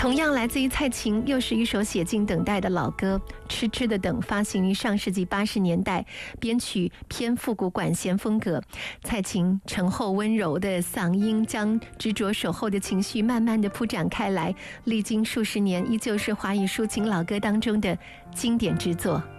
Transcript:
同样来自于蔡琴，又是一首写进等待的老歌，痴痴的等发行于上世纪80年代，编曲偏复古管弦风格。蔡琴醇厚温柔的嗓音将执着守候的情绪慢慢的铺展开来，历经数十年依旧是华语抒情老歌当中的经典之作。